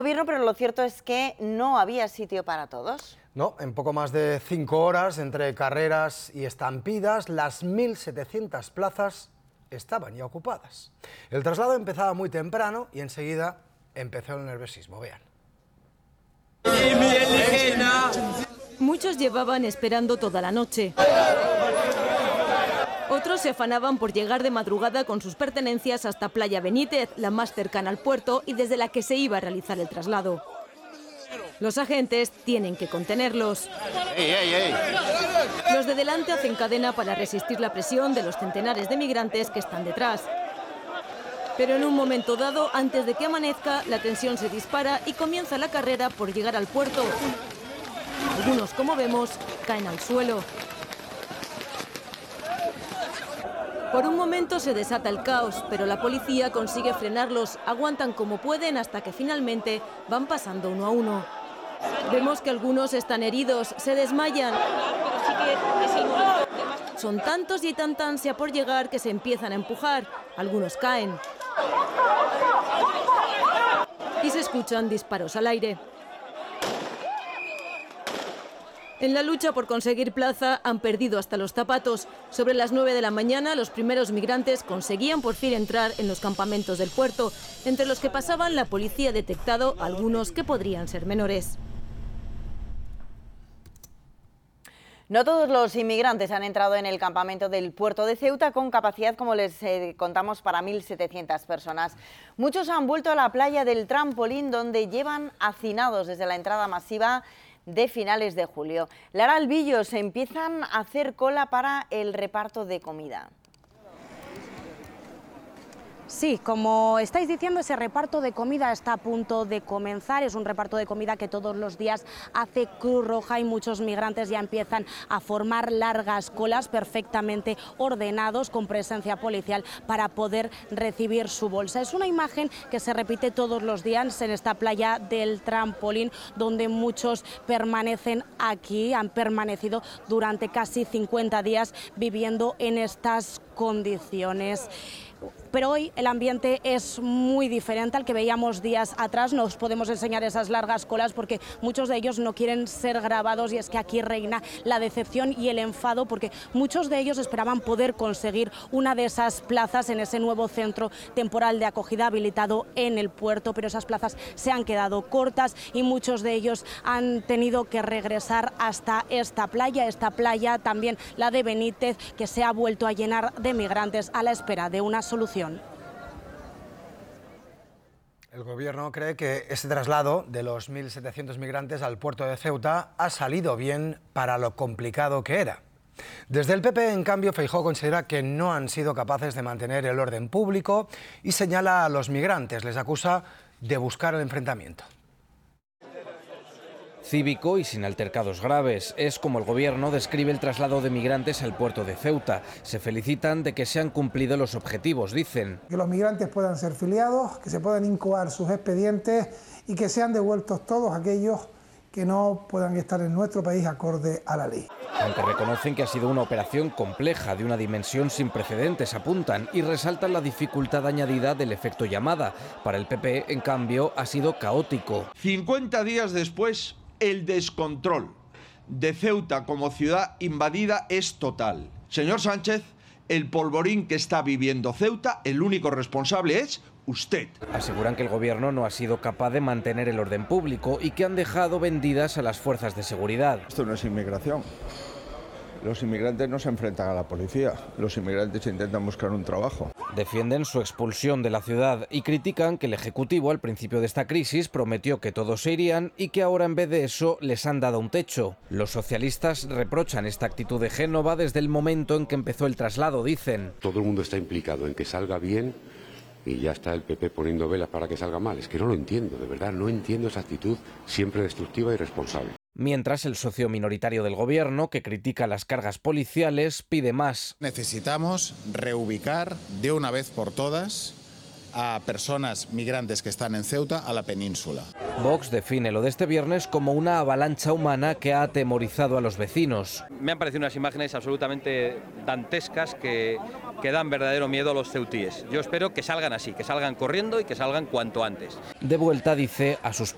Gobierno, pero lo cierto es que no había sitio para todos. No, en poco más de 5 horas, entre carreras y estampidas, las 1.700 plazas estaban ya ocupadas. El traslado empezaba muy temprano y enseguida empezó el nerviosismo. Vean. Muchos llevaban esperando toda la noche. Otros se afanaban por llegar de madrugada con sus pertenencias hasta Playa Benítez, la más cercana al puerto y desde la que se iba a realizar el traslado. Los agentes tienen que contenerlos. Los de delante hacen cadena para resistir la presión de los centenares de migrantes que están detrás. Pero en un momento dado, antes de que amanezca, la tensión se dispara y comienza la carrera por llegar al puerto. Algunos, como vemos, caen al suelo. Por un momento se desata el caos, pero la policía consigue frenarlos, aguantan como pueden hasta que finalmente van pasando uno a uno. Vemos que algunos están heridos, se desmayan. Son tantos y hay tanta ansia por llegar que se empiezan a empujar, algunos caen. Y se escuchan disparos al aire. En la lucha por conseguir plaza han perdido hasta los zapatos. Sobre las 9 de la mañana los primeros migrantes conseguían por fin entrar en los campamentos del puerto, entre los que pasaban la policía ha detectado algunos que podrían ser menores. No todos los inmigrantes han entrado en el campamento del puerto de Ceuta con capacidad, como les contamos, para 1.700 personas. Muchos han vuelto a la playa del Trampolín, donde llevan hacinados desde la entrada masiva de finales de julio. Lara Albillo, se empiezan a hacer cola para el reparto de comida. Sí, como estáis diciendo, ese reparto de comida está a punto de comenzar. Es un reparto de comida que todos los días hace Cruz Roja y muchos migrantes ya empiezan a formar largas colas perfectamente ordenados con presencia policial para poder recibir su bolsa. Es una imagen que se repite todos los días en esta playa del Trampolín, donde muchos permanecen aquí, han permanecido durante casi 50 días viviendo en estas condiciones. Pero hoy el ambiente es muy diferente al que veíamos días atrás. Nos podemos enseñar esas largas colas porque muchos de ellos no quieren ser grabados, y es que aquí reina la decepción y el enfado porque muchos de ellos esperaban poder conseguir una de esas plazas en ese nuevo centro temporal de acogida habilitado en el puerto, pero esas plazas se han quedado cortas y muchos de ellos han tenido que regresar hasta esta playa también la de Benítez, que se ha vuelto a llenar de migrantes a la espera de una solución. El gobierno cree que este traslado de los 1.700 migrantes al puerto de Ceuta ha salido bien para lo complicado que era. Desde el PP, en cambio, Feijóo considera que no han sido capaces de mantener el orden público y señala a los migrantes, les acusa de buscar el enfrentamiento. Cívico y sin altercados graves. Es como el gobierno describe el traslado de migrantes al puerto de Ceuta. Se felicitan de que se han cumplido los objetivos, dicen. Que los migrantes puedan ser filiados, que se puedan incoar sus expedientes y que sean devueltos todos aquellos que no puedan estar en nuestro país acorde a la ley. Aunque reconocen que ha sido una operación compleja, de una dimensión sin precedentes, apuntan, y resaltan la dificultad añadida del efecto llamada. Para el PP, en cambio, ha sido caótico. 50 días después, el descontrol de Ceuta como ciudad invadida es total. Señor Sánchez, el polvorín que está viviendo Ceuta, el único responsable es usted. Aseguran que el gobierno no ha sido capaz de mantener el orden público y que han dejado vendidas a las fuerzas de seguridad. Esto no es inmigración. Los inmigrantes no se enfrentan a la policía, los inmigrantes intentan buscar un trabajo. Defienden su expulsión de la ciudad y critican que el Ejecutivo al principio de esta crisis prometió que todos se irían y que ahora en vez de eso les han dado un techo. Los socialistas reprochan esta actitud de Génova desde el momento en que empezó el traslado, dicen. Todo el mundo está implicado en que salga bien y ya está el PP poniendo velas para que salga mal. Es que no lo entiendo, de verdad, no entiendo esa actitud siempre destructiva y irresponsable. Mientras el socio minoritario del gobierno, que critica las cargas policiales, pide más. Necesitamos reubicar de una vez por todas a personas migrantes que están en Ceuta a la península. Vox define lo de este viernes como una avalancha humana que ha atemorizado a los vecinos. Me han parecido unas imágenes absolutamente dantescas que dan verdadero miedo a los ceutíes. Yo espero que salgan así, que salgan corriendo y que salgan cuanto antes. De vuelta, dice, a sus